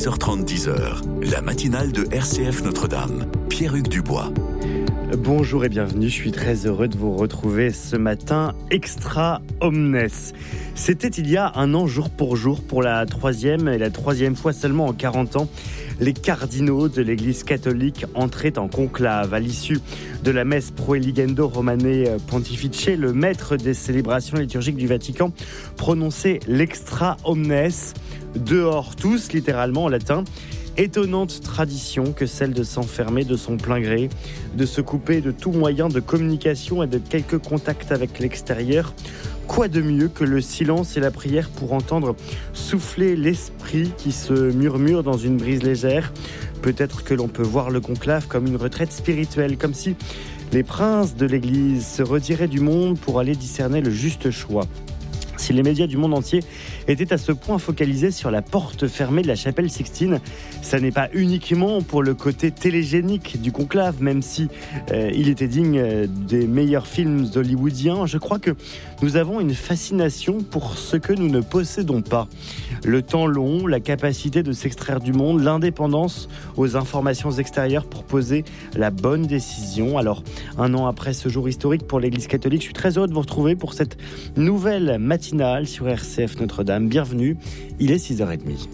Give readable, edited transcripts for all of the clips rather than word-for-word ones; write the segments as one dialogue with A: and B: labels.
A: 6h30, 10h, la matinale de RCF Notre-Dame. Pierre-Hugues Dubois.
B: Bonjour et bienvenue, je suis très heureux de vous retrouver ce matin extra omnes. C'était il y a un an jour pour la troisième fois seulement en 40 ans, les cardinaux de l'Église catholique entraient en conclave. À l'issue de la messe Proeligendo Romane Pontifice, le maître des célébrations liturgiques du Vatican prononçait l'extra omnes, dehors tous, littéralement en latin. Étonnante tradition que celle de s'enfermer de son plein gré, de se couper de tout moyen de communication et de quelques contacts avec l'extérieur. Quoi de mieux que le silence et la prière pour entendre souffler l'esprit qui se murmure dans une brise légère. Peut-être que l'on peut voir le conclave comme une retraite spirituelle, comme si les princes de l'Église se retiraient du monde pour aller discerner le juste choix. Si les médias du monde entier étaient à ce point focalisés sur la porte fermée de la chapelle Sixtine, ça n'est pas uniquement pour le côté télégénique du conclave, même si il était digne des meilleurs films hollywoodiens. Je crois que nous avons une fascination pour ce que nous ne possédons pas. Le temps long, la capacité de s'extraire du monde, l'indépendance aux informations extérieures pour poser la bonne décision. Alors, un an après ce jour historique pour l'Église catholique, je suis très heureux de vous retrouver pour cette nouvelle matinale sur RCF Notre-Dame. Bienvenue, il est 6h30.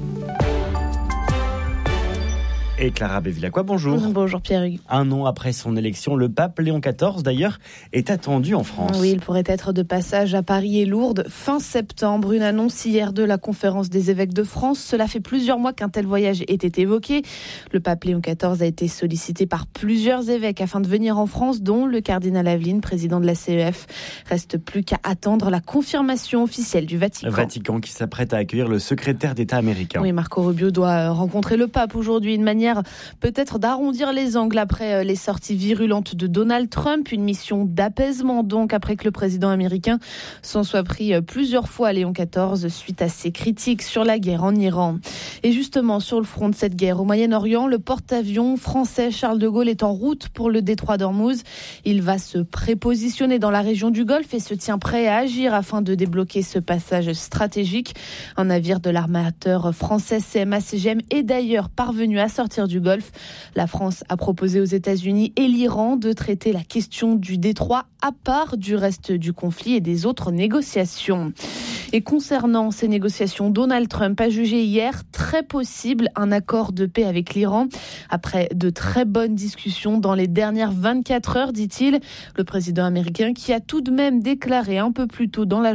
B: Et Clara Bévilacqua, bonjour.
C: Bonjour Pierre-Hugues.
B: Un an après son élection, le pape Léon XIV, d'ailleurs, est attendu en France.
C: Oui, il pourrait être de passage à Paris et Lourdes fin septembre. Une annonce hier de la conférence des évêques de France. Cela fait plusieurs mois qu'un tel voyage était évoqué. Le pape Léon XIV a été sollicité par plusieurs évêques afin de venir en France, dont le cardinal Aveline, président de la CEF. Reste plus qu'à attendre la confirmation officielle du Vatican.
B: Vatican qui s'apprête à accueillir le secrétaire d'État américain.
C: Oui, Marco Rubio doit rencontrer le pape aujourd'hui, une manière peut-être d'arrondir les angles après les sorties virulentes de Donald Trump, une mission d'apaisement donc après que le président américain s'en soit pris plusieurs fois à Léon XIV suite à ses critiques sur la guerre en Iran. Et justement, sur le front de cette guerre au Moyen-Orient, le porte-avions français Charles de Gaulle est en route pour le détroit d'Ormuz. Il va se prépositionner dans la région du Golfe et se tient prêt à agir afin de débloquer ce passage stratégique. Un navire de l'armateur français CMA-CGM est d'ailleurs parvenu à sortir du Golfe. La France a proposé aux États-Unis et l'Iran de traiter la question du détroit à part du reste du conflit et des autres négociations. Et concernant ces négociations, Donald Trump a jugé hier très possible un accord de paix avec l'Iran. Après de très bonnes discussions dans les dernières 24 heures, dit-il, le président américain qui a tout de même déclaré un peu plus tôt dans la